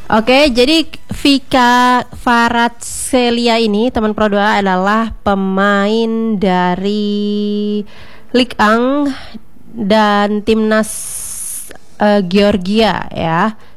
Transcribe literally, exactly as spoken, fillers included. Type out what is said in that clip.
Oke, jadi Vika Kvaratskhelia ini teman Pro dua adalah pemain dari Ligue satu dan timnas uh, Georgia ya.